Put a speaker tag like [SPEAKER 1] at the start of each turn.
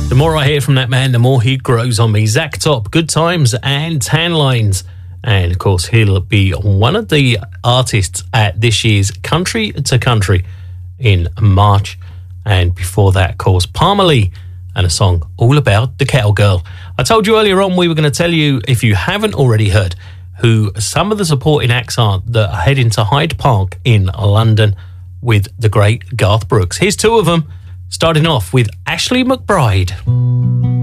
[SPEAKER 1] The more I hear from that man, the more he grows on me. Zach Top, Good Times and Tan Lines. And, of course, he'll be one of the artists at this year's Country to Country in March. And before that, of course, Palmer Lee and a song all about the Cowgirl. I told you earlier on we were going to tell you, if you haven't already heard, who some of the supporting acts are that are heading to Hyde Park in London with the great Garth Brooks. Here's two of them, starting off with Ashley McBryde.